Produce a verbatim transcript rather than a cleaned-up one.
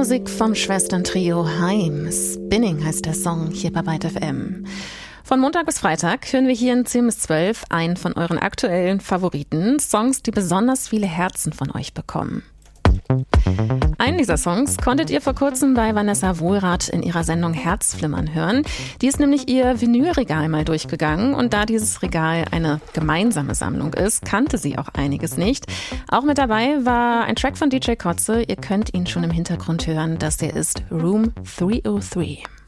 Musik vom Schwestern-Trio Haim. Spinning heißt der Song hier bei Byte F M. Von Montag bis Freitag hören wir hier in zehn bis zwölf einen von euren aktuellen Favoriten, Songs, die besonders viele Herzen von euch bekommen. Einen dieser Songs konntet ihr vor kurzem bei Vanessa Wohlrath in ihrer Sendung Herzflimmern hören. Die ist nämlich ihr Vinylregal mal durchgegangen und da dieses Regal eine gemeinsame Sammlung ist, kannte sie auch einiges nicht. Auch mit dabei war ein Track von D J Kotze. Ihr könnt ihn schon im Hintergrund hören. Das hier ist Room dreihundertdrei.